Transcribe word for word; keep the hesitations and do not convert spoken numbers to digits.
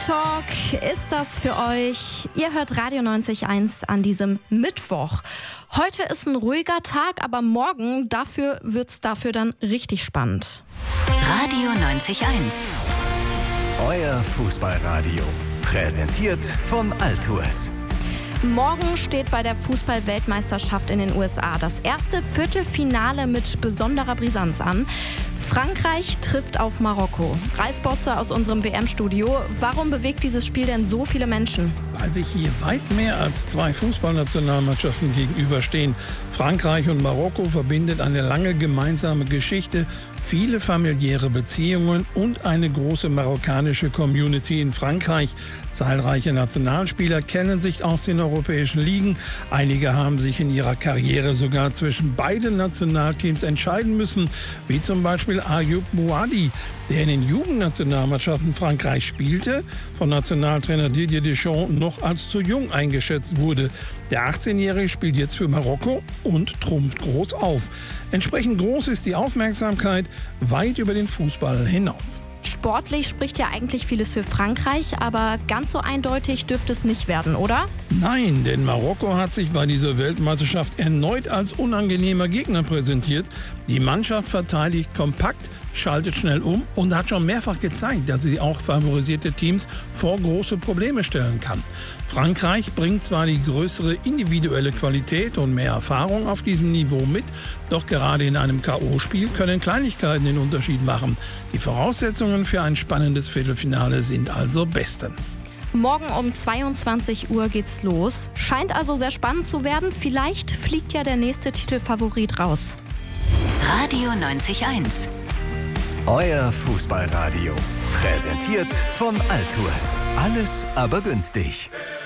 Talk ist das für euch. Ihr hört Radio neunzig Komma eins an diesem Mittwoch. Heute ist ein ruhiger Tag, aber morgen dafür wird's dafür dann richtig spannend. Radio neunzig Komma eins. Euer Fußballradio. Präsentiert von Altours. Morgen steht bei der Fußball-Weltmeisterschaft in den U S A das erste Viertelfinale mit besonderer Brisanz an. Frankreich trifft auf Marokko. Ralf Bosse aus unserem W M-Studio. Warum bewegt dieses Spiel denn so viele Menschen? Weil sich hier weit mehr als zwei Fußballnationalmannschaften gegenüberstehen. Frankreich und Marokko verbindet eine lange gemeinsame Geschichte, viele familiäre Beziehungen und eine große marokkanische Community in Frankreich. Zahlreiche Nationalspieler kennen sich aus den europäischen Ligen. Einige haben sich in ihrer Karriere sogar zwischen beiden Nationalteams entscheiden müssen, wie zum Beispiel Ayoub Mouadi, der in den Jugendnationalmannschaften Frankreich spielte, von Nationaltrainer Didier Deschamps noch als zu jung eingeschätzt wurde. Der achtzehnjährige spielt jetzt für Marokko und trumpft groß auf. Entsprechend groß ist die Aufmerksamkeit weit über den Fußball hinaus. Sportlich spricht ja eigentlich vieles für Frankreich, aber ganz so eindeutig dürfte es nicht werden, oder? Nein, denn Marokko hat sich bei dieser Weltmeisterschaft erneut als unangenehmer Gegner präsentiert. Die Mannschaft verteidigt kompakt, schaltet schnell um und hat schon mehrfach gezeigt, dass sie auch favorisierte Teams vor große Probleme stellen kann. Frankreich bringt zwar die größere individuelle Qualität und mehr Erfahrung auf diesem Niveau mit, doch gerade in einem K O-Spiel können Kleinigkeiten den Unterschied machen. Die Voraussetzungen für ein spannendes Viertelfinale sind also bestens. Morgen um zweiundzwanzig Uhr geht's los. Scheint also sehr spannend zu werden. Vielleicht fliegt ja der nächste Titelfavorit raus. Radio neunzig Komma eins. Euer Fußballradio. Präsentiert von Altours. Alles aber günstig.